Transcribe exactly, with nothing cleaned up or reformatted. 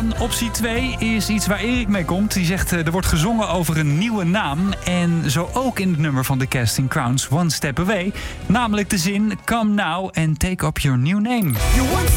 dan. Optie twee is iets waar Erik mee komt. Die zegt uh, er wordt gezongen over een nieuwe naam. En zo ook in het nummer van The Casting Crowns, One Step Away. Namelijk de zin Come Now and Take Up Your New Name. You want